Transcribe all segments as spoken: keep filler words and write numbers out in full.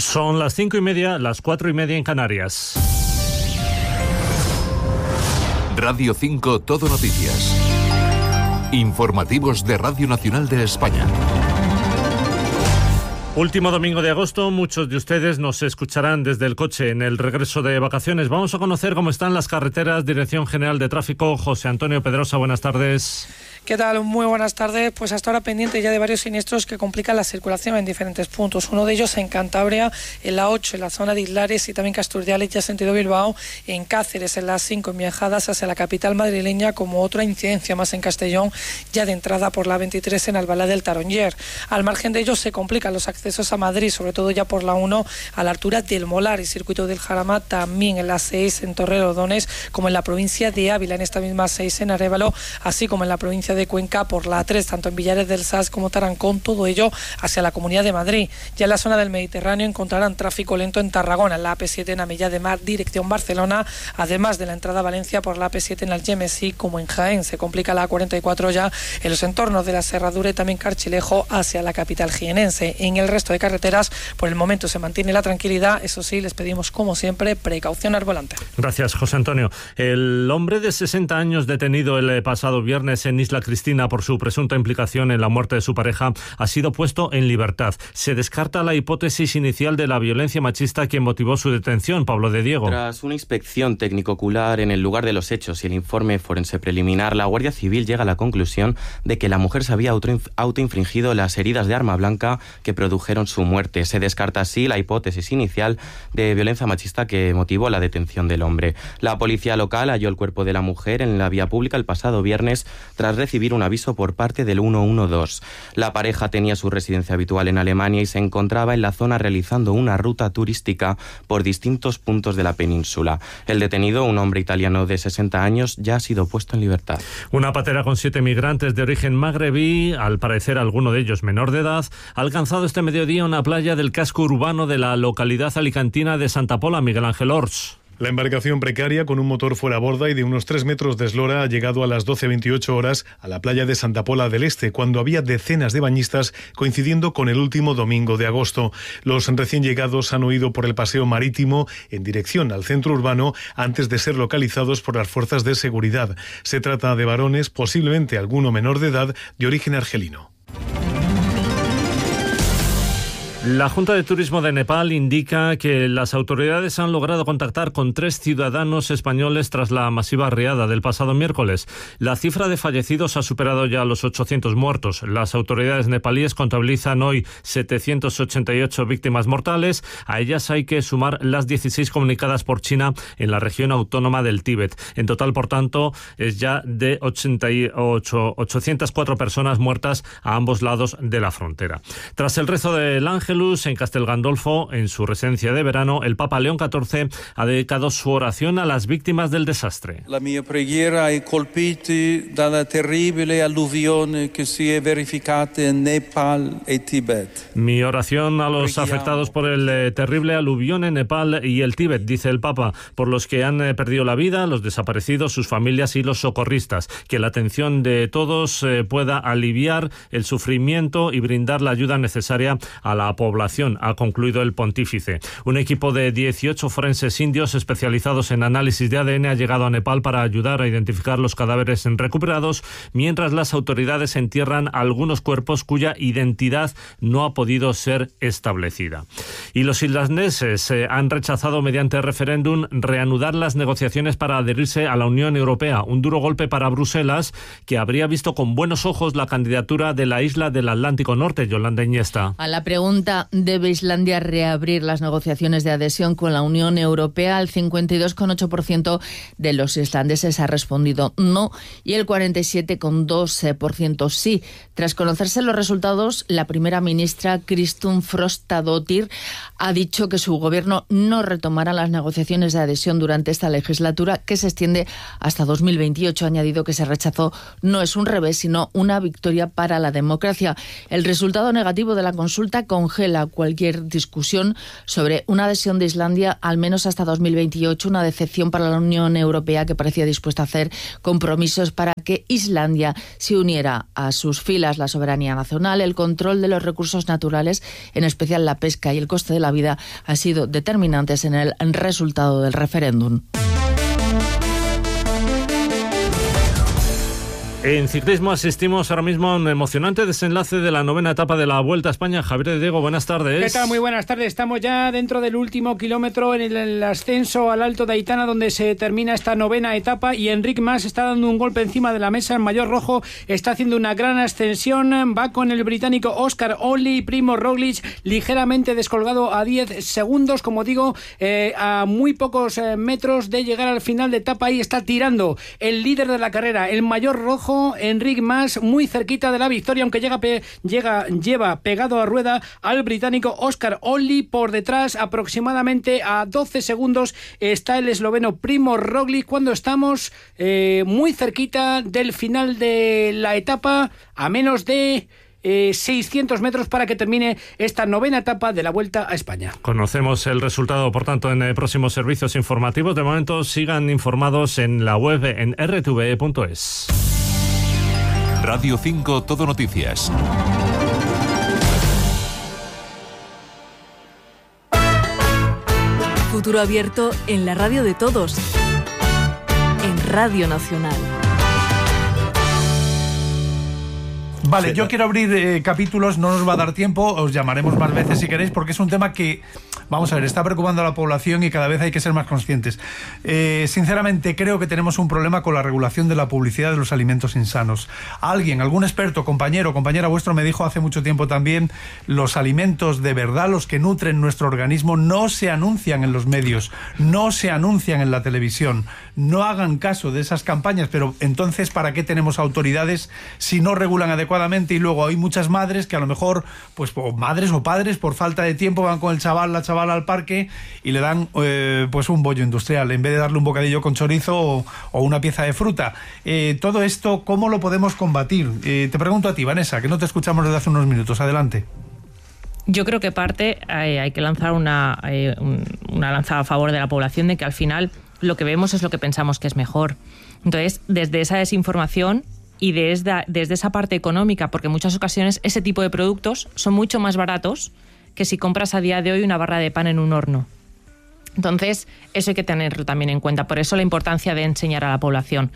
Son las cinco y media, las cuatro y media en Canarias. Radio cinco Todo Noticias. Informativos de Radio Nacional de España. Último domingo de agosto, muchos de ustedes nos escucharán desde el coche en el regreso de vacaciones. Vamos a conocer cómo están las carreteras. Dirección General de Tráfico, José Antonio Pedrosa, buenas tardes. ¿Qué tal? Muy buenas tardes. Pues hasta ahora pendiente ya de varios siniestros que complican la circulación en diferentes puntos. Uno de ellos en Cantabria, en la ocho, en la zona de Islares y también Casturdiales, ya sentido Bilbao, en Cáceres, en la cinco, en Viajadas hacia la capital madrileña, como otra incidencia más en Castellón, ya de entrada por la veintitrés en Albalá del Taronyer. Al margen de ellos se complican los accesos a Madrid, sobre todo ya por la uno a la altura del Molar y Circuito del Jarama, también en la seis en Torrelodones, como en la provincia de Ávila, en esta misma seis en Arévalo, así como en la provincia de Cuenca por la tres, tanto en Villares del Saz como Tarancón, todo ello hacia la Comunidad de Madrid. Ya en la zona del Mediterráneo encontrarán tráfico lento en Tarragona, en la A P siete en Amilla de Mar, dirección Barcelona, además de la entrada a Valencia por la A P siete en Algemesí, como en Jaén. Se complica la A cuarenta y cuatro ya en los entornos de la Serradura y también Carchilejo hacia la capital jienense. En el resto de carreteras, por el momento se mantiene la tranquilidad. Eso sí, les pedimos, como siempre, precaución al volante. Gracias, José Antonio. El hombre de sesenta años detenido el pasado viernes en Isla Cristina por su presunta implicación en la muerte de su pareja ha sido puesto en libertad. Se descarta la hipótesis inicial de la violencia machista que motivó su detención. Pablo de Diego. Tras una inspección técnico-ocular en el lugar de los hechos y el informe forense preliminar, la Guardia Civil llega a la conclusión de que la mujer se había autoinfligido las heridas de arma blanca que produjeron su muerte. Se descarta así la hipótesis inicial de violencia machista que motivó la detención del hombre. La policía local halló el cuerpo de la mujer en la vía pública el pasado viernes tras recibir un aviso por parte del uno uno dos. La pareja tenía su residencia habitual en Alemania y se encontraba en la zona realizando una ruta turística por distintos puntos de la península. El detenido, un hombre italiano de sesenta años, ya ha sido puesto en libertad. Una patera con siete migrantes de origen magrebí, al parecer alguno de ellos menor de edad, ha alcanzado este mediodía una playa del casco urbano de la localidad alicantina de Santa Pola. Miguel Ángel Ors. La embarcación precaria con un motor fuera borda y de unos tres metros de eslora ha llegado a las doce veintiocho horas a la playa de Santa Pola del Este, cuando había decenas de bañistas, coincidiendo con el último domingo de agosto. Los recién llegados han huido por el paseo marítimo en dirección al centro urbano antes de ser localizados por las fuerzas de seguridad. Se trata de varones, posiblemente alguno menor de edad, de origen argelino. La Junta de Turismo de Nepal indica que las autoridades han logrado contactar con tres ciudadanos españoles tras la masiva riada del pasado miércoles. La cifra de fallecidos ha superado ya los ochocientos muertos. Las autoridades nepalíes contabilizan hoy setecientas ochenta y ocho víctimas mortales. A ellas hay que sumar las dieciséis comunicadas por China en la región autónoma del Tíbet. En total, por tanto, es ya de ochenta y ocho, ochocientas cuatro personas muertas a ambos lados de la frontera. Tras el rezo del Ángel en Castel Gandolfo, en su residencia de verano, el Papa León catorce ha dedicado su oración a las víctimas del desastre. La mia preghiera ai colpiti dalla terribile alluvione che si è verificata in Nepal e Tibet. Mi oración a los afectados por el eh, terrible aluvión en Nepal y el Tíbet, dice el Papa, por los que han eh, perdido la vida, los desaparecidos, sus familias y los socorristas. Que la atención de todos eh, pueda aliviar el sufrimiento y brindar la ayuda necesaria a la población, ha concluido el pontífice. Un equipo de dieciocho forenses indios especializados en análisis de A D N ha llegado a Nepal para ayudar a identificar los cadáveres recuperados, mientras las autoridades entierran algunos cuerpos cuya identidad no ha podido ser establecida. Y los islandeses eh, han rechazado mediante referéndum reanudar las negociaciones para adherirse a la Unión Europea. Un duro golpe para Bruselas, que habría visto con buenos ojos la candidatura de la isla del Atlántico Norte. Yolanda Iniesta. A la pregunta ¿debe Islandia reabrir las negociaciones de adhesión con la Unión Europea? El cincuenta y dos coma ocho por ciento de los islandeses ha respondido no y el cuarenta y siete coma dos por ciento sí. Tras conocerse los resultados, la primera ministra Kristrún Frostadóttir ha dicho que su gobierno no retomará las negociaciones de adhesión durante esta legislatura, que se extiende hasta dos mil veintiocho. Ha añadido que ese rechazo no es un revés, sino una victoria para la democracia. El resultado negativo de la consulta congela congela cualquier discusión sobre una adhesión de Islandia, al menos hasta dos mil veintiocho, una decepción para la Unión Europea, que parecía dispuesta a hacer compromisos para que Islandia se uniera a sus filas. La soberanía nacional, el control de los recursos naturales, en especial la pesca, y el coste de la vida han sido determinantes en el resultado del referéndum. En ciclismo asistimos ahora mismo a un emocionante desenlace de la novena etapa de la Vuelta a España. Javier de Diego, buenas tardes. ¿Qué tal? Muy buenas tardes. Estamos ya dentro del último kilómetro en el, el ascenso al Alto de Aitana, donde se termina esta novena etapa, y Enric Mas está dando un golpe encima de la mesa. El mayor rojo está haciendo una gran ascensión. Va con el británico Oscar Onley, Primo Roglic ligeramente descolgado a diez segundos, como digo, eh, a muy pocos eh, metros de llegar al final de etapa. Ahí está tirando el líder de la carrera, el mayor rojo, Enric Mas, muy cerquita de la victoria, aunque llega, pe, llega lleva pegado a rueda al británico Oscar Onley. Por detrás, aproximadamente a doce segundos, está el esloveno Primo Roglic, cuando estamos eh, muy cerquita del final de la etapa, a menos de Eh, seiscientos metros para que termine esta novena etapa de la Vuelta a España. Conocemos el resultado, por tanto, en eh, próximos servicios informativos. De momento, sigan informados en la web en r t v punto es. Radio cinco Todo Noticias. Futuro abierto en la radio de todos. En Radio Nacional. Vale, yo quiero abrir eh, capítulos, no nos va a dar tiempo, os llamaremos más veces si queréis, porque es un tema que, vamos a ver, está preocupando a la población y cada vez hay que ser más conscientes. Eh, sinceramente, creo que tenemos un problema con la regulación de la publicidad de los alimentos insanos. Alguien, algún experto, compañero, compañera vuestro, me dijo hace mucho tiempo también, los alimentos de verdad, los que nutren nuestro organismo, no se anuncian en los medios, no se anuncian en la televisión. No hagan caso de esas campañas, pero entonces, ¿para qué tenemos autoridades si no regulan adecuadamente? Y luego hay muchas madres que a lo mejor, pues o madres o padres, por falta de tiempo, van con el chaval, la chavala al parque y le dan eh, pues un bollo industrial, en vez de darle un bocadillo con chorizo o, o una pieza de fruta. Eh, todo esto, ¿cómo lo podemos combatir? Eh, te pregunto a ti, Vanessa, que no te escuchamos desde hace unos minutos. Adelante. Yo creo que parte eh, hay que lanzar una, eh, un, una lanzada a favor de la población, de que al final lo que vemos es lo que pensamos que es mejor. Entonces, desde esa desinformación y desde, desde esa parte económica, porque en muchas ocasiones ese tipo de productos son mucho más baratos que si compras a día de hoy una barra de pan en un horno. Entonces, eso hay que tenerlo también en cuenta. Por eso la importancia de enseñar a la población.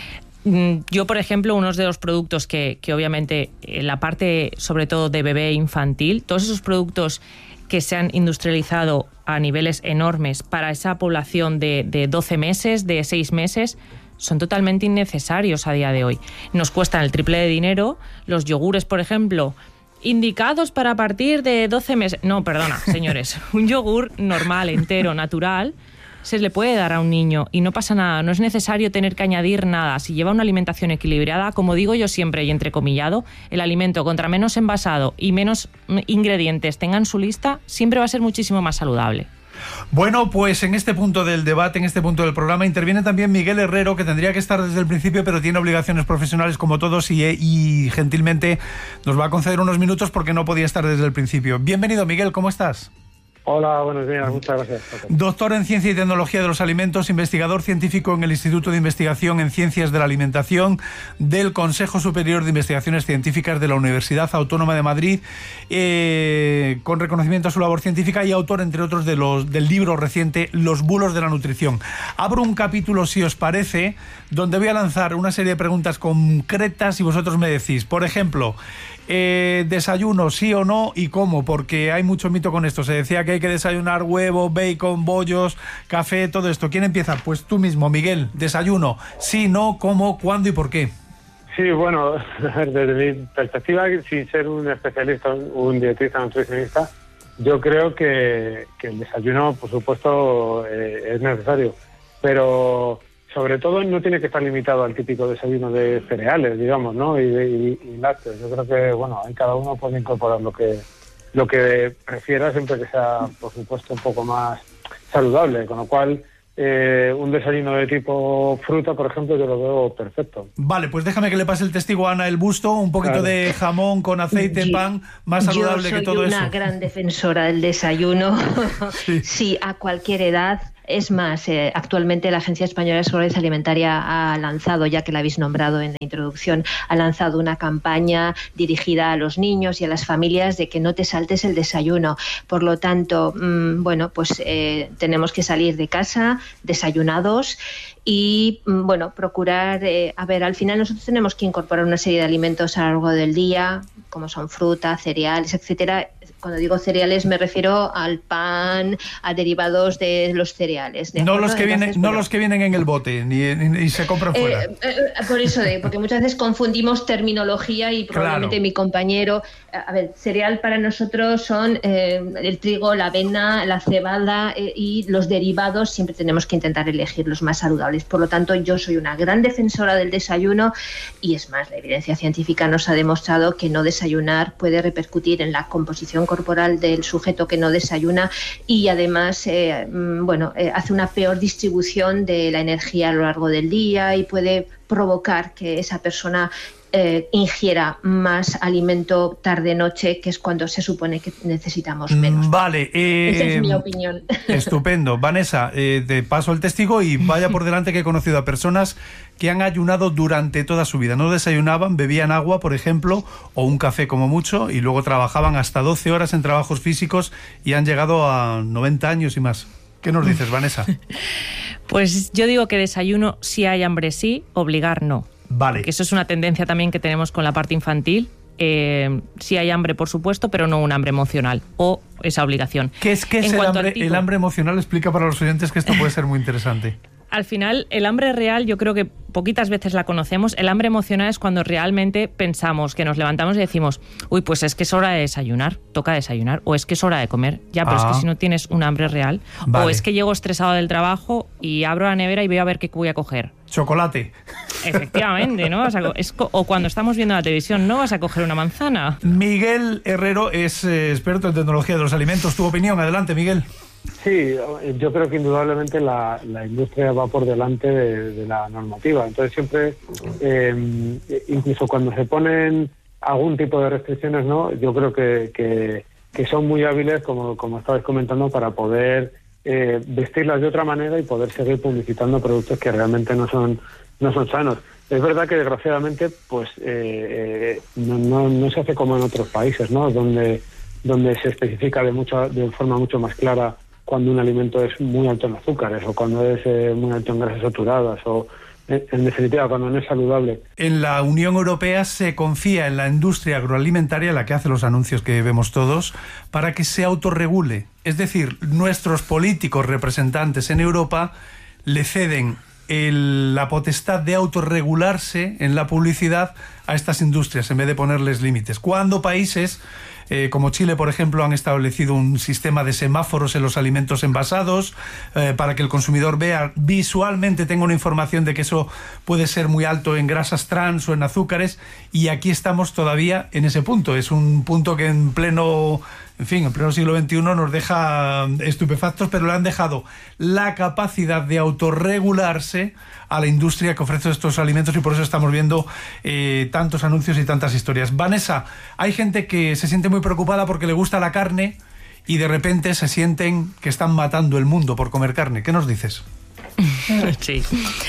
Yo, por ejemplo, uno de los productos que, que obviamente en la parte, sobre todo de bebé infantil, todos esos productos que se han industrializado a niveles enormes para esa población de, de doce meses, de seis meses, son totalmente innecesarios a día de hoy. Nos cuestan el triple de dinero. Los yogures, por ejemplo, indicados para partir de doce meses... No, perdona, señores. Un yogur normal, entero, natural, se le puede dar a un niño y no pasa nada. No es necesario tener que añadir nada. Si lleva una alimentación equilibrada, como digo yo siempre y entrecomillado, el alimento contra menos envasado y menos ingredientes tenga en su lista, siempre va a ser muchísimo más saludable. Bueno, pues en este punto del debate, en este punto del programa, interviene también Miguel Herrero, que tendría que estar desde el principio, pero tiene obligaciones profesionales como todos y, y gentilmente nos va a conceder unos minutos porque no podía estar desde el principio. Bienvenido, Miguel, ¿cómo estás? Hola, buenos días, muchas gracias. Doctor en Ciencia y Tecnología de los Alimentos, investigador científico en el Instituto de Investigación en Ciencias de la Alimentación del Consejo Superior de Investigaciones Científicas de la Universidad Autónoma de Madrid, eh, con reconocimiento a su labor científica, y autor, entre otros, de los, del libro reciente Los bulos de la nutrición. Abro un capítulo, si os parece, donde voy a lanzar una serie de preguntas concretas y vosotros me decís. Por ejemplo, Eh, desayuno, sí o no, y cómo, porque hay mucho mito con esto. Se decía que hay que desayunar huevo, bacon, bollos, café, todo esto. ¿Quién empieza? Pues tú mismo, Miguel. Desayuno, sí, no, cómo, cuándo y por qué. Sí, bueno, desde mi perspectiva, sin ser un especialista, un dietista, nutricionista, yo creo que, que el desayuno, por supuesto, eh, es necesario, pero sobre todo no tiene que estar limitado al típico desayuno de cereales, digamos, ¿no? Y, de, y, y lácteos. Yo creo que, bueno, ahí cada uno puede incorporar lo que lo que prefiera, siempre que sea, por supuesto, un poco más saludable. Con lo cual, eh, un desayuno de tipo fruta, por ejemplo, yo lo veo perfecto. Vale, pues déjame que le pase el testigo a Ana el Busto, un poquito claro. de jamón con aceite, yo, pan, más saludable que todo eso. Yo soy una gran defensora del desayuno, sí. sí, a cualquier edad. Es más, eh, actualmente la Agencia Española de Seguridad Alimentaria ha lanzado, ya que la habéis nombrado en la introducción, ha lanzado una campaña dirigida a los niños y a las familias de que no te saltes el desayuno. Por lo tanto, mmm, bueno, pues eh, tenemos que salir de casa desayunados y, mmm, bueno, procurar, eh, a ver, al final nosotros tenemos que incorporar una serie de alimentos a lo largo del día, como son fruta, cereales, etcétera. Cuando digo cereales me refiero al pan, a derivados de los cereales. ¿de no los que Entonces, vienen, bueno, no los que vienen en el bote ni, ni, ni se compran fuera. Eh, eh, por eso, de, porque muchas veces confundimos terminología y probablemente claro. mi compañero. A ver, cereal para nosotros son eh, el trigo, la avena, la cebada eh, y los derivados. Siempre tenemos que intentar elegir los más saludables. Por lo tanto, yo soy una gran defensora del desayuno y es más, la evidencia científica nos ha demostrado que no desayunar puede repercutir en la composición corporal del sujeto que no desayuna y además eh, bueno, eh, hace una peor distribución de la energía a lo largo del día y puede provocar que esa persona eh, ingiera más alimento tarde-noche, que es cuando se supone que necesitamos menos. Vale. Eh, Esa es mi opinión. Estupendo. Vanessa, eh, te paso el testigo y vaya por delante que he conocido a personas que han ayunado durante toda su vida. No desayunaban, bebían agua, por ejemplo, o un café como mucho, y luego trabajaban hasta doce horas en trabajos físicos y han llegado a noventa años y más. ¿Qué nos dices, Vanessa? Pues yo digo que desayuno si hay hambre sí, obligar no. Vale. Porque eso es una tendencia también que tenemos con la parte infantil. Eh, sí hay hambre, por supuesto, pero no un hambre emocional o esa obligación. ¿Qué es, qué es el, hambre, tipo, el hambre emocional? Explica para los oyentes que esto puede ser muy interesante. Al final, el hambre real yo creo que poquitas veces la conocemos. El hambre emocional es cuando realmente pensamos, que nos levantamos y decimos, uy, pues es que es hora de desayunar, toca desayunar, o es que es hora de comer. Ya, pero ah. es que si no tienes un hambre real, vale. o es que llego estresado del trabajo y abro la nevera y veo a ver qué voy a coger. Chocolate. Efectivamente, ¿no? Vas a, es, o cuando estamos viendo la televisión, ¿no vas a coger una manzana? Miguel Herrero es eh, experto en tecnología de los alimentos. Tu opinión, adelante, Miguel. Sí, yo creo que indudablemente la, la industria va por delante de, de la normativa. Entonces siempre, eh, incluso cuando se ponen algún tipo de restricciones, no, yo creo que, que, que son muy hábiles, como, como estabais comentando, para poder eh, vestirlas de otra manera y poder seguir publicitando productos que realmente no son no son sanos. Es verdad que desgraciadamente, pues eh, eh, no, no, no se hace como en otros países, ¿no? Donde donde se especifica de mucho de forma mucho más clara cuando un alimento es muy alto en azúcares o cuando es eh, muy alto en grasas saturadas o, en, en definitiva, cuando no es saludable. En la Unión Europea se confía en la industria agroalimentaria, la que hace los anuncios que vemos todos, para que se autorregule. Es decir, nuestros políticos representantes en Europa le ceden el, la potestad de autorregularse en la publicidad a estas industrias en vez de ponerles límites. Cuando países Eh, como Chile, por ejemplo, han establecido un sistema de semáforos en los alimentos envasados eh, para que el consumidor vea visualmente, tenga una información de que eso puede ser muy alto en grasas trans o en azúcares, y aquí estamos todavía en ese punto. Es un punto que en pleno, en fin, en pleno siglo veintiuno nos deja estupefactos, pero le han dejado la capacidad de autorregularse a la industria que ofrece estos alimentos, y por eso estamos viendo eh, tantos anuncios y tantas historias. Vanessa, hay gente que se siente muy preocupada porque le gusta la carne y de repente se sienten que están matando el mundo por comer carne. ¿Qué nos dices? Sí.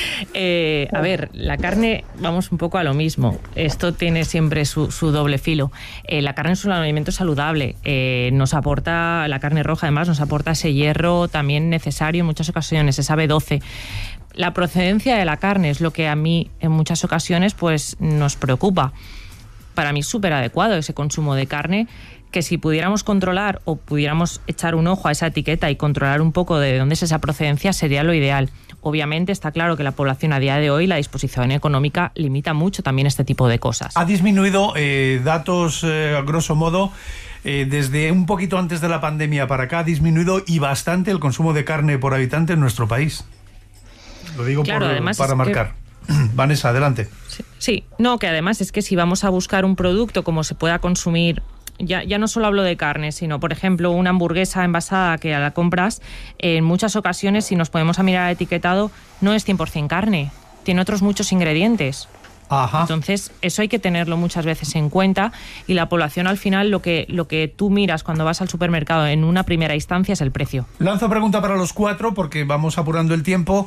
Eh, a ver, la carne, vamos un poco a lo mismo. Esto tiene siempre su, su doble filo. Eh, la carne es un alimento saludable. Eh, nos aporta, la carne roja además, nos aporta ese hierro también necesario en muchas ocasiones, esa B doce. La procedencia de la carne es lo que a mí en muchas ocasiones pues nos preocupa. Para mí es súper adecuado ese consumo de carne, que si pudiéramos controlar o pudiéramos echar un ojo a esa etiqueta y controlar un poco de dónde es esa procedencia, sería lo ideal. Obviamente está claro que la población a día de hoy, la disposición económica, limita mucho también este tipo de cosas. Ha disminuido, eh, datos eh, a grosso modo, eh, desde un poquito antes de la pandemia para acá, ha disminuido y bastante el consumo de carne por habitante en nuestro país. Lo digo claro, por, además para es marcar. Que... Vanessa, adelante. Sí, sí, no, que además es que si vamos a buscar un producto como se pueda consumir ya, ya no solo hablo de carne, sino, por ejemplo, una hamburguesa envasada que la compras, en muchas ocasiones, si nos podemos a mirar el etiquetado, no es cien por ciento carne, tiene otros muchos ingredientes. Ajá. Entonces, eso hay que tenerlo muchas veces en cuenta, y la población al final lo que, lo que tú miras cuando vas al supermercado en una primera instancia es el precio. Lanzo pregunta para los cuatro porque vamos apurando el tiempo.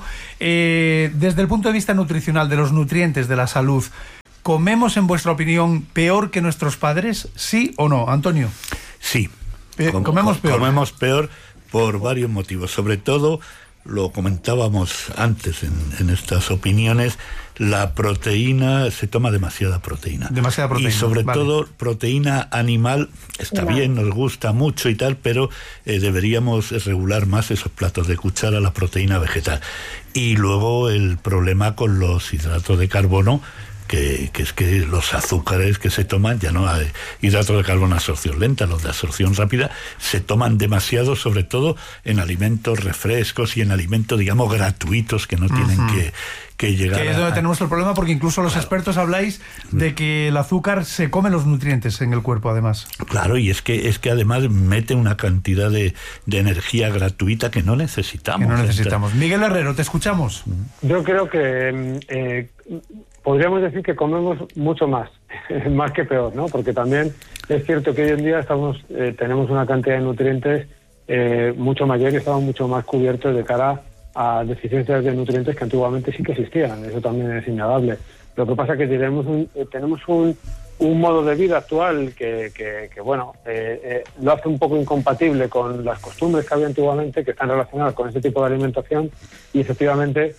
Eh, desde el punto de vista nutricional, de los nutrientes, de la salud, ¿comemos, en vuestra opinión, peor que nuestros padres? ¿Sí o no, Antonio? Sí. Eh, Com- comemos peor. Comemos peor por varios motivos. Sobre todo, lo comentábamos antes en, en estas opiniones, la proteína, se toma demasiada proteína. Demasiada proteína. Y sobre vale. todo, proteína animal, está Claro. bien, nos gusta mucho y tal, pero eh, deberíamos regular más esos platos de cuchara, la proteína vegetal. Y luego el problema con los hidratos de carbono, Que, que es que los azúcares que se toman, ya no hay hidratos de carbono de absorción lenta, los de absorción rápida, se toman demasiado, sobre todo en alimentos refrescos y en alimentos, digamos, gratuitos que no tienen Uh-huh. que, que llegar Que es donde a... tenemos el problema, porque incluso los Claro. expertos habláis de que el azúcar se come los nutrientes en el cuerpo, además. Claro, y es que es que además mete una cantidad de, de energía gratuita que no necesitamos. Que no necesitamos. Miguel Herrero, te escuchamos. Yo creo que eh, podríamos decir que comemos mucho más, más que peor, ¿no? Porque también es cierto que hoy en día estamos eh, tenemos una cantidad de nutrientes eh, mucho mayor y estamos mucho más cubiertos de cara a deficiencias de nutrientes que antiguamente sí que existían. Eso también es innegable. Lo que pasa es que tenemos un, eh, tenemos un, un modo de vida actual que, que, que bueno, eh, eh, lo hace un poco incompatible con las costumbres que había antiguamente, que están relacionadas con este tipo de alimentación, y efectivamente,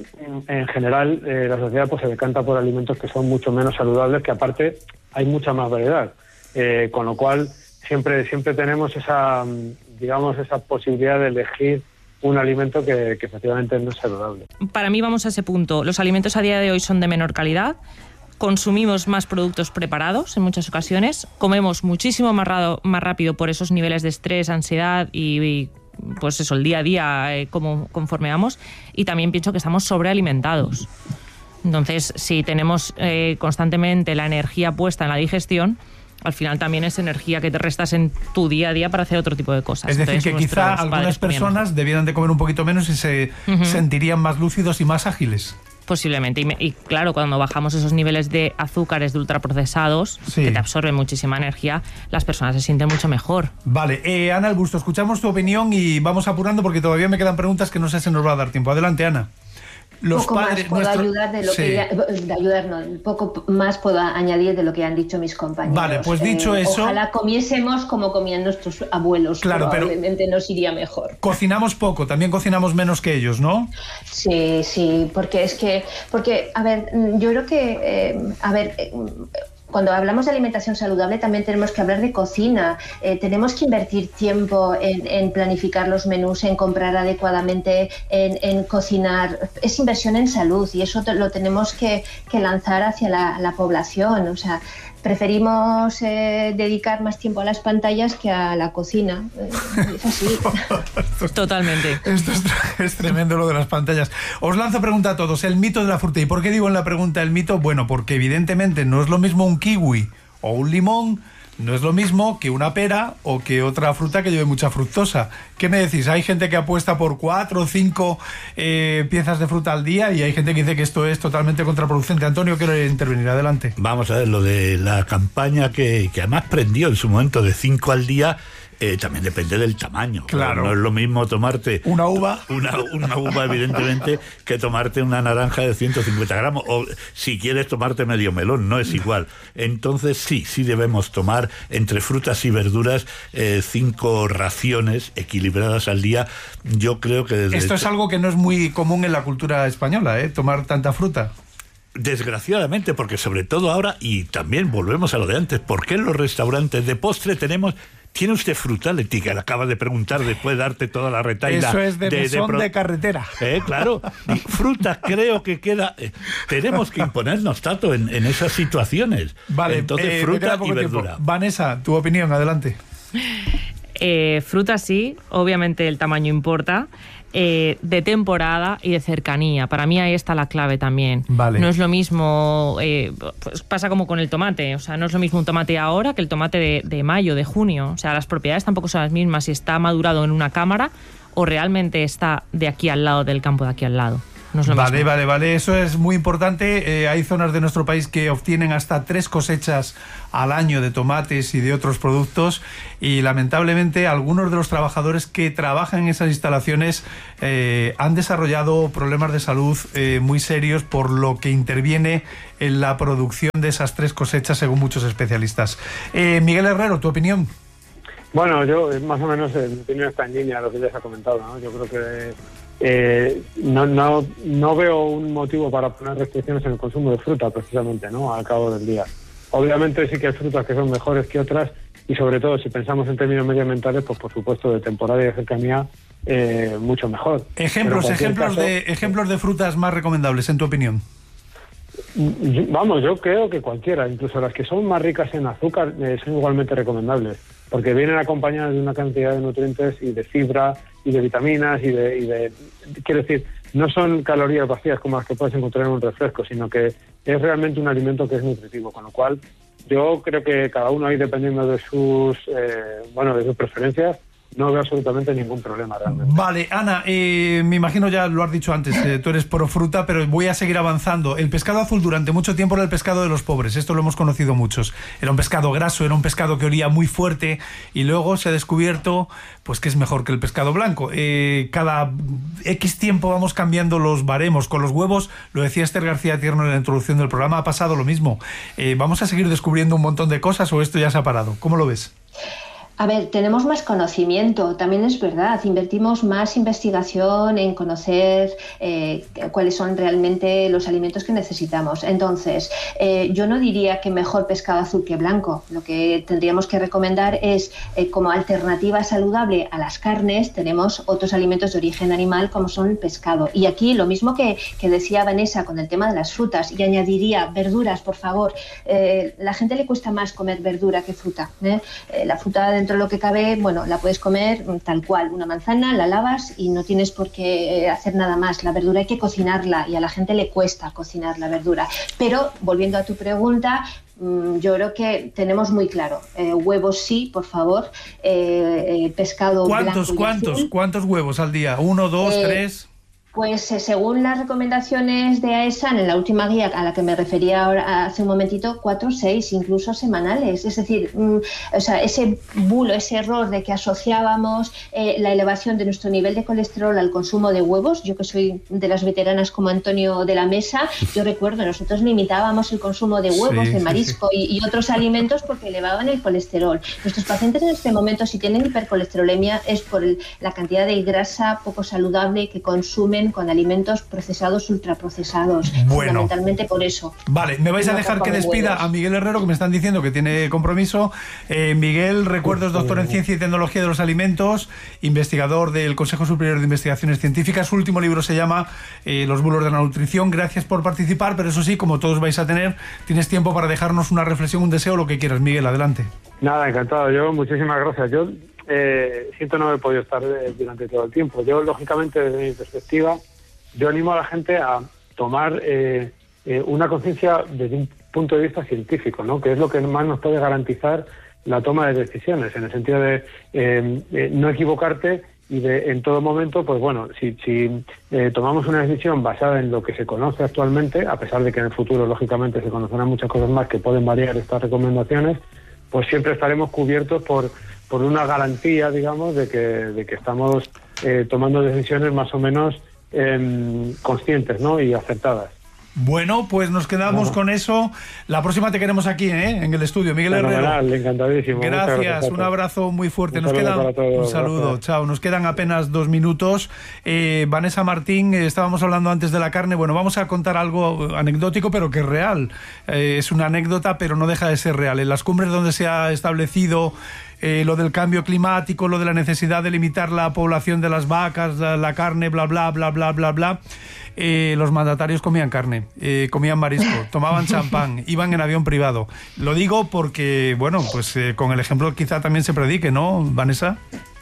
en general, eh, la sociedad pues se decanta por alimentos que son mucho menos saludables, que aparte hay mucha más variedad, eh, con lo cual siempre siempre tenemos esa, digamos, esa posibilidad de elegir un alimento que, que efectivamente no es saludable. Para mí vamos a ese punto. Los alimentos a día de hoy son de menor calidad, consumimos más productos preparados en muchas ocasiones, comemos muchísimo más, rado, más rápido por esos niveles de estrés, ansiedad y, y pues eso, el día a día, eh, como conforme vamos, y también pienso que estamos sobrealimentados. Entonces, si tenemos eh, constantemente la energía puesta en la digestión, al final también es energía que te restas en tu día a día para hacer otro tipo de cosas. Es decir, Entonces, que quizá nuestros algunas padres comían personas debieran de comer un poquito menos y se Ujú. sentirían más lúcidos y más ágiles. Posiblemente. Y, me- y claro, cuando bajamos esos niveles de azúcares de ultraprocesados, Sí. que te absorben muchísima energía, las personas se sienten mucho mejor. Vale, eh, Ana Albusto, escuchamos tu opinión y vamos apurando porque todavía me quedan preguntas que no sé si nos va a dar tiempo. Adelante, Ana. Los poco padres, más puedo nuestro- ayudar de lo Sí. que ya, de ayudar no, un poco más puedo añadir de lo que han dicho mis compañeros. Vale, pues dicho Eh, eso- ojalá comiésemos como comían nuestros abuelos. Claro, pero- probablemente nos iría mejor. Cocinamos poco, también cocinamos menos que ellos, ¿no? Sí, sí, porque es que, porque, a ver, yo creo que, eh, a ver, eh, cuando hablamos de alimentación saludable también tenemos que hablar de cocina. Eh, tenemos que invertir tiempo en, en planificar los menús, en comprar adecuadamente, en, en cocinar. Es inversión en salud y eso te- lo tenemos que, que lanzar hacia la, la población. O sea, preferimos eh, dedicar más tiempo a las pantallas que a la cocina. Eh, es así. Totalmente. Esto es, es tremendo lo de las pantallas. Os lanzo pregunta a todos, el mito de la fruta. ¿Y por qué digo en la pregunta el mito? Bueno, porque evidentemente no es lo mismo un kiwi o un limón, no es lo mismo que una pera o que otra fruta que lleve mucha fructosa. ¿Qué me decís? Hay gente que apuesta por cuatro o cinco eh, piezas de fruta al día y hay gente que dice que esto es totalmente contraproducente. Antonio, quiero intervenir, adelante. Vamos a ver, lo de la campaña que, que además prendió en su momento de cinco al día, eh, también depende del tamaño. Claro. No es lo mismo tomarte una uva, una, una uva evidentemente, que tomarte una naranja de ciento cincuenta gramos, o si quieres tomarte medio melón, no es igual. Entonces sí, sí debemos tomar entre frutas y verduras eh, cinco raciones equilibradas al día. Yo creo que desde Esto es algo que no es muy común en la cultura española, ¿eh? Tomar tanta fruta. Desgraciadamente, porque sobre todo ahora, y también volvemos a lo de antes, ¿por qué en los restaurantes de postre tenemos... ¿Tiene usted fruta, Leti, que le acaba de preguntar después de darte toda la retahíla? Eso es de, de mesón de, pro... de carretera. Eh, claro. Y fruta creo que queda... Eh, tenemos que imponernos tanto en, en esas situaciones. Vale, entonces eh, fruta y tiempo. verdura. Vanessa, tu opinión, adelante. Eh, fruta sí, obviamente el tamaño importa. Eh, de temporada y de cercanía. Para mí ahí está la clave también. Vale. No es lo mismo, eh, pues pasa como con el tomate, o sea, no es lo mismo un tomate ahora que el tomate de, de mayo, de junio. O sea, las propiedades tampoco son las mismas si está madurado en una cámara o realmente está de aquí al lado del campo de aquí al lado. No es lo vale, mismo. vale, vale. Eso es muy importante. Eh, hay zonas de nuestro país que obtienen hasta tres cosechas al año de tomates y de otros productos y lamentablemente algunos de los trabajadores que trabajan en esas instalaciones eh, han desarrollado problemas de salud eh, muy serios por lo que interviene en la producción de esas tres cosechas según muchos especialistas. Eh, Miguel Herrero, ¿tu opinión? Bueno, yo más o menos mi opinión está en línea a lo que ya se ha comentado, ¿no? Yo creo que eh, no, no, no veo un motivo para poner restricciones en el consumo de fruta, precisamente, ¿no? Al cabo del día. Obviamente sí que hay frutas que son mejores que otras y sobre todo si pensamos en términos medioambientales, pues por supuesto de temporada y de cercanía eh, mucho mejor. Ejemplos, ejemplos caso, de ejemplos de frutas más recomendables, en tu opinión. Vamos, yo creo que cualquiera, incluso las que son más ricas en azúcar, eh, son igualmente recomendables, porque vienen acompañadas de una cantidad de nutrientes y de fibra y de vitaminas y de, y de quiero decir, no son calorías vacías como las que puedes encontrar en un refresco, sino que es realmente un alimento que es nutritivo, con lo cual yo creo que cada uno ahí, dependiendo de sus eh, bueno, de sus preferencias, no veo absolutamente ningún problema realmente. Vale, Ana, eh, me imagino ya lo has dicho antes, eh, tú eres pro fruta, pero voy a seguir avanzando. El pescado azul durante mucho tiempo era el pescado de los pobres, esto lo hemos conocido muchos. Era un pescado graso, era un pescado que olía muy fuerte y luego se ha descubierto pues que es mejor que el pescado blanco. Eh, cada X tiempo vamos cambiando los baremos. Con los huevos, lo decía Esther García Tierno en la introducción del programa, ha pasado lo mismo. Eh, ¿Vamos a seguir descubriendo un montón de cosas o esto ya se ha parado? ¿Cómo lo ves? A ver, tenemos más conocimiento, también es verdad, invertimos más investigación en conocer eh, cuáles son realmente los alimentos que necesitamos. Entonces, eh, yo no diría que mejor pescado azul que blanco. Lo que tendríamos que recomendar es, eh, como alternativa saludable a las carnes, tenemos otros alimentos de origen animal como son el pescado. Y aquí lo mismo que, que decía Vanessa con el tema de las frutas, y añadiría verduras, por favor. Eh, la gente le cuesta más comer verdura que fruta, ¿eh? Eh, la fruta de dentro de lo que cabe, bueno, la puedes comer tal cual, una manzana, la lavas y no tienes por qué hacer nada más. La verdura hay que cocinarla y a la gente le cuesta cocinar la verdura. Pero, volviendo a tu pregunta, yo creo que tenemos muy claro, eh, huevos sí, por favor, eh, eh, pescado ¿Cuántos, blanco y cuántos, azul. cuántos huevos al día? ¿Uno, dos, Eh, tres? Pues eh, según las recomendaciones de AESAN, en la última guía a la que me refería ahora, hace un momentito, cuatro, seis, incluso semanales. Es decir, mm, o sea, ese bulo, ese error de que asociábamos eh, la elevación de nuestro nivel de colesterol al consumo de huevos. Yo que soy de las veteranas como Antonio de la Mesa, yo recuerdo, nosotros limitábamos el consumo de huevos, Sí, de sí, marisco sí. Y, y otros alimentos porque elevaban el colesterol. Nuestros pacientes en este momento, si tienen hipercolesterolemia, es por el- la cantidad de grasa poco saludable que consumen con alimentos procesados, ultraprocesados. Bueno. Fundamentalmente por eso. Vale, me vais a No dejar que comen despida huevos. a Miguel Herrero, que me están diciendo que tiene compromiso. Eh, Miguel, recuerdo, es doctor en Ciencia y Tecnología de los Alimentos, investigador del Consejo Superior de Investigaciones Científicas. Su último libro se llama eh, Los bulos de la nutrición. Gracias por participar, pero eso sí, como todos vais a tener, tienes tiempo para dejarnos una reflexión, un deseo, lo que quieras. Miguel, adelante. Nada, encantado. Yo, muchísimas gracias. Yo eh, siento no haber podido estar eh, durante todo el tiempo. Yo, lógicamente, desde mi perspectiva, yo animo a la gente a tomar eh, eh, una conciencia desde un punto de vista científico, ¿no? Que es lo que más nos puede garantizar la toma de decisiones, en el sentido de eh, eh, no equivocarte y de en todo momento, pues bueno, si, si eh, tomamos una decisión basada en lo que se conoce actualmente, a pesar de que en el futuro, lógicamente, se conocerán muchas cosas más que pueden variar estas recomendaciones, pues siempre estaremos cubiertos por, por una garantía, digamos, de que, de que estamos eh, tomando decisiones más o menos eh, conscientes, ¿no? Y acertadas. Bueno, pues nos quedamos Bueno. con eso. La próxima te queremos aquí, ¿eh? En el estudio. Miguel Herrero. Fenomenal, encantadísimo. Muchas Gracias, gracias a un todos. abrazo muy fuerte. Un Nos saludo quedan para todos, un saludo, gracias. chao. Nos quedan apenas dos minutos. Eh, Vanessa Martín, eh, estábamos hablando antes de la carne. Bueno, vamos a contar algo anecdótico, pero que es real. Eh, es una anécdota, pero no deja de ser real. En las cumbres donde se ha establecido eh, lo del cambio climático, lo de la necesidad de limitar la población de las vacas, la, la carne, bla, bla, bla, bla, bla, bla. Eh, los mandatarios comían carne, eh, comían marisco, tomaban champán, iban en avión privado. Lo digo porque, bueno, pues eh, con el ejemplo quizá también se predique, ¿no, Vanessa?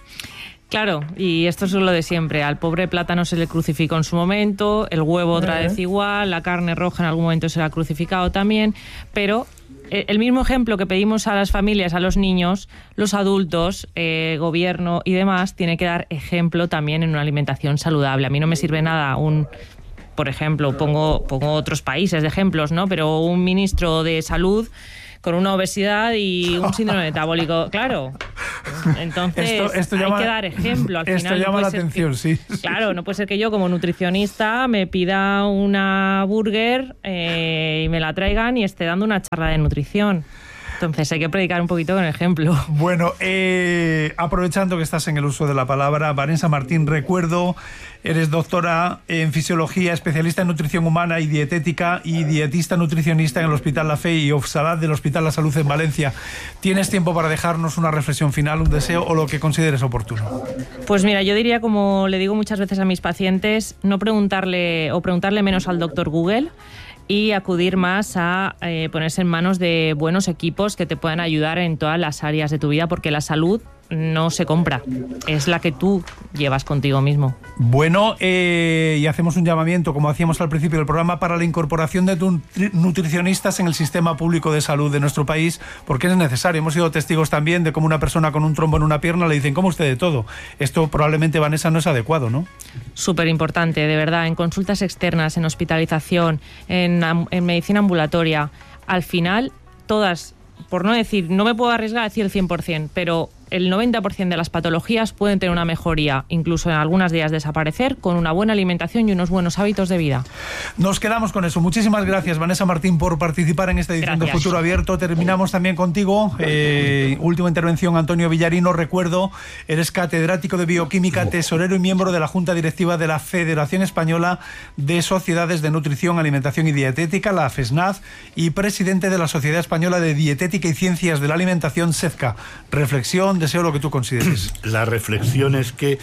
Claro, y esto es lo de siempre. Al pobre plátano se le crucificó en su momento, el huevo otra vez igual, la carne roja en algún momento se le ha crucificado también, pero el mismo ejemplo que pedimos a las familias, a los niños, los adultos, eh, gobierno y demás, tiene que dar ejemplo también en una alimentación saludable. A mí no me sirve nada un... Por ejemplo, pongo, pongo otros países de ejemplos, ¿no? Pero un ministro de salud con una obesidad y un síndrome metabólico, claro. Entonces, esto, esto llama, hay que dar ejemplo. Al esto final llama no la atención, que, sí. Claro, no puede ser que yo como nutricionista me pida una burger eh, y me la traigan y esté dando una charla de nutrición. Entonces hay que predicar un poquito con el ejemplo. Bueno, eh, aprovechando que estás en el uso de la palabra, Vanessa Martín, recuerdo, eres doctora en fisiología, especialista en nutrición humana y dietética y dietista nutricionista en el Hospital La Fe y Ofsalat del Hospital La Salud en Valencia. ¿Tienes tiempo para dejarnos una reflexión final, un deseo o lo que consideres oportuno? Pues mira, yo diría, como le digo muchas veces a mis pacientes, no preguntarle o preguntarle menos al doctor Google y acudir más a eh, ponerse en manos de buenos equipos que te puedan ayudar en todas las áreas de tu vida, porque la salud no se compra, es la que tú llevas contigo mismo. Bueno, eh, y hacemos un llamamiento, como hacíamos al principio del programa, para la incorporación de nutri- nutricionistas en el sistema público de salud de nuestro país, porque es necesario. Hemos sido testigos también de cómo una persona con un trombo en una pierna le dicen, ¿cómo usted de todo? Esto probablemente, Vanessa, no es adecuado, ¿no? Súper importante, de verdad, en consultas externas, en hospitalización, en, en medicina ambulatoria, al final, todas, por no decir, no me puedo arriesgar a decir el cien por ciento, pero el noventa por ciento de las patologías pueden tener una mejoría, incluso en algunas de ellas desaparecer, con una buena alimentación y unos buenos hábitos de vida. Nos quedamos con eso. Muchísimas gracias, Vanessa Martín, por participar en esta edición gracias. de Futuro Abierto. Terminamos también contigo. Eh, última intervención, Antonio Villarino. Recuerdo, eres catedrático de Bioquímica, tesorero y miembro de la Junta Directiva de la Federación Española de Sociedades de Nutrición, Alimentación y Dietética, la FESNAD, y presidente de la Sociedad Española de Dietética y Ciencias de la Alimentación, SEZCA. Reflexión, deseo lo que tú consideres. La reflexión es que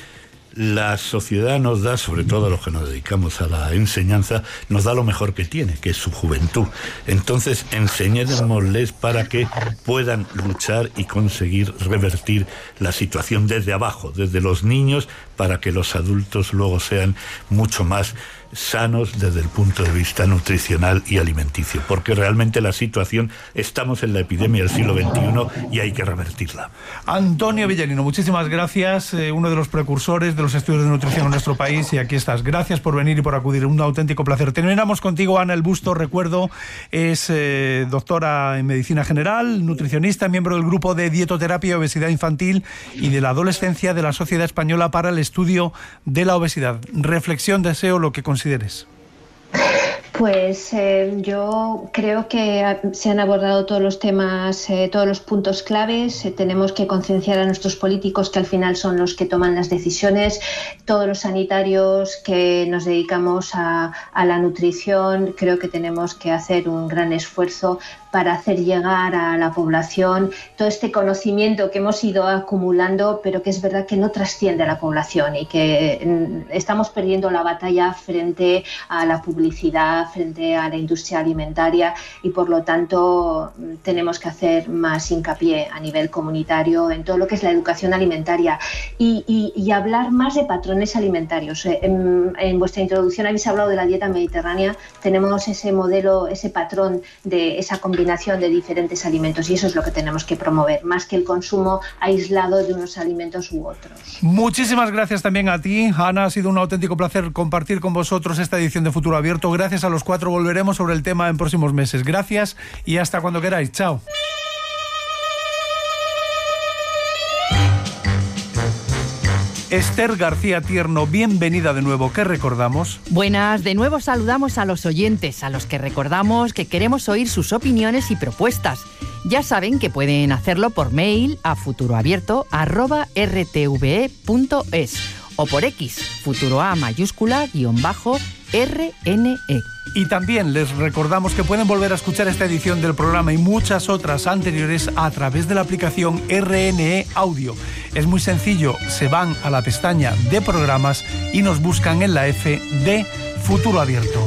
la sociedad nos da, sobre todo a los que nos dedicamos a la enseñanza, nos da lo mejor que tiene, que es su juventud. Entonces, enseñémosles para que puedan luchar y conseguir revertir la situación desde abajo, desde los niños, para que los adultos luego sean mucho más sanos desde el punto de vista nutricional y alimenticio, porque realmente la situación, estamos en la epidemia del siglo veintiuno y hay que revertirla. Antonio Villarino, muchísimas gracias, eh, uno de los precursores de los estudios de nutrición en nuestro país, y aquí estás. Gracias por venir y por acudir, un auténtico placer. Terminamos contigo, Ana El Busto, recuerdo, es eh, doctora en Medicina General, nutricionista, miembro del grupo de Dietoterapia y Obesidad Infantil y de la Adolescencia de la Sociedad Española para el Estudio de la Obesidad. Reflexión, deseo lo que consideres. Pues eh, yo creo que se han abordado todos los temas, eh, todos los puntos claves. Eh, tenemos que concienciar a nuestros políticos, que al final son los que toman las decisiones. Todos los sanitarios que nos dedicamos a, a la nutrición, creo que tenemos que hacer un gran esfuerzo para hacer llegar a la población todo este conocimiento que hemos ido acumulando, pero que es verdad que no trasciende a la población y que estamos perdiendo la batalla frente a la publicidad, frente a la industria alimentaria, y por lo tanto tenemos que hacer más hincapié a nivel comunitario en todo lo que es la educación alimentaria y, y, y hablar más de patrones alimentarios. En, en vuestra introducción habéis hablado de la dieta mediterránea, tenemos ese modelo, ese patrón de esa combinación de diferentes alimentos, y eso es lo que tenemos que promover, más que el consumo aislado de unos alimentos u otros. Muchísimas gracias también a ti, Ana. Ha sido un auténtico placer compartir con vosotros esta edición de Futuro Abierto. Gracias a los cuatro, volveremos sobre el tema en próximos meses. Gracias y hasta cuando queráis. Chao. Esther García Tierno, bienvenida de nuevo. ¿Qué recordamos? Buenas, de nuevo saludamos a los oyentes, a los que recordamos que queremos oír sus opiniones y propuestas. Ya saben que pueden hacerlo por mail a futuroabierto arroba r t v e punto es o por X, futuroa mayúscula guión bajo R N E. Y también les recordamos que pueden volver a escuchar esta edición del programa y muchas otras anteriores a través de la aplicación R N E Audio. Es muy sencillo, se van a la pestaña de programas y nos buscan en la F de Futuro Abierto.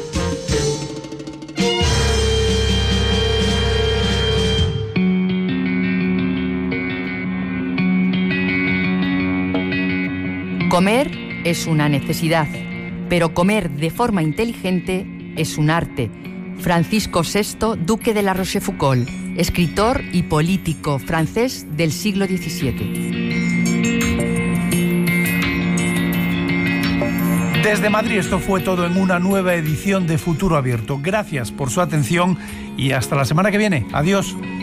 Comer es una necesidad, pero comer de forma inteligente es un arte. Francisco sexto, duque de La Rochefoucauld, escritor y político francés del siglo diecisiete. Desde Madrid esto fue todo en una nueva edición de Futuro Abierto. Gracias por su atención y hasta la semana que viene. Adiós.